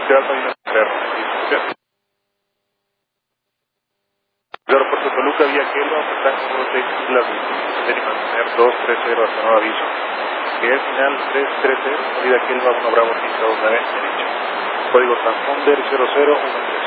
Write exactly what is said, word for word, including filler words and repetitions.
Ciudad Marina Ferro. El aeropuerto Toluca, vía Kelva, Montaje número seis, Islas, serie mantener dos tres cero hasta nuevo aviso. Que es final tres tres cero, salida Kelva uno Bravo cinco dos nueve, derecha. Código transponder cero cero uno tres.